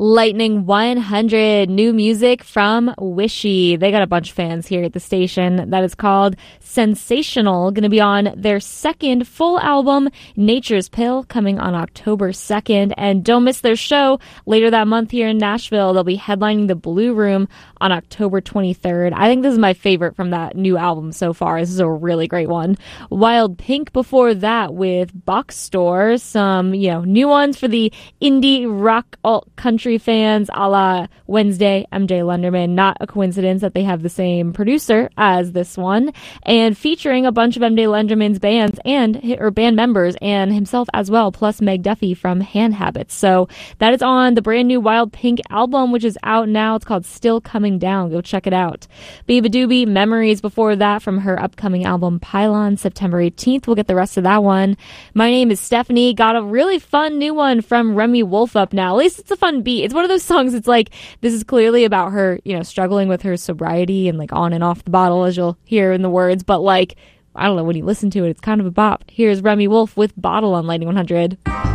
Lightning 100, new music from Wishy. They got a bunch of fans here at the station. That is called Sensational. Going to be on their second full album, Nature's Pill, coming on October 2nd. And don't miss their show later that month here in Nashville. They'll be headlining the Blue Room on October 23rd. I think this is my favorite from that new album so far. This is a really great one. Wild Pink before that with Box Store. Some, new ones for the indie rock alt country fans, a la Wednesday, MJ Lenderman. Not a coincidence that they have the same producer as this one, and featuring a bunch of MJ Lenderman's bands or band members and himself as well, plus Meg Duffy from Hand Habits. So that is on the brand new Wild Pink album, which is out now. It's called Still Coming Down. Go check it out. Biba Doobie, Memories before that from her upcoming album Pylon, September 18th. We'll get the rest of that one. My Name is Stephanie. Got a really fun new one from Remy Wolf up now. At least it's a fun beat. It's one of those songs, it's like, this is clearly about her, struggling with her sobriety and like on and off the bottle, as you'll hear in the words. But like, I don't know, when you listen to it, it's kind of a bop. Here's Remy Wolf with Bottle on Lightning 100.